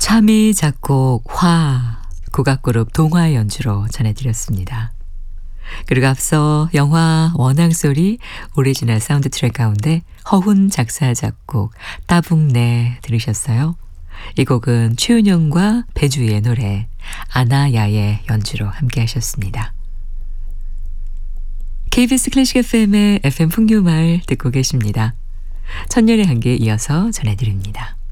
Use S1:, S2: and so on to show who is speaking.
S1: 참이 작곡 화 국악그룹 동화 연주로 전해드렸습니다. 그리고 앞서 영화 원앙소리 오리지널 사운드 트랙 가운데 허훈 작사 작곡 따북내 들으셨어요. 이 곡은 최은영과 배주희의 노래 아나야의 연주로 함께 하셨습니다. KBS 클래식 FM의 FM 풍류말 듣고 계십니다. 천년의 한기에 이어서 전해드립니다.